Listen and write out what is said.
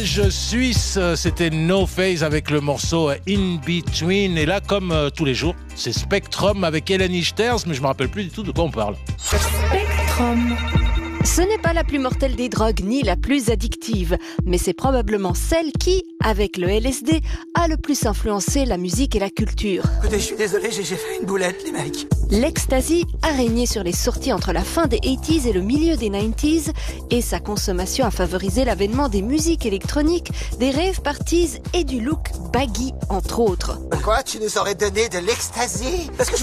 Village suisse, c'était No Phase avec le morceau In Between. Et là, comme tous les jours, c'est Spectrum avec Eleni Sterz, mais je me rappelle plus du tout de quoi on parle. Spectrum. Ce n'est pas la plus mortelle des drogues ni la plus addictive, mais c'est probablement celle qui, avec le LSD, a le plus influencé la musique et la culture. Écoutez, je suis désolé, j'ai fait une boulette, les mecs. L'ecstasy a régné sur les sorties entre la fin des 80s et le milieu des 90s, et sa consommation a favorisé l'avènement des musiques électroniques, des rave parties et du look baggy, entre autres. Quoi, tu nous aurais donné de l'ecstasy? Parce que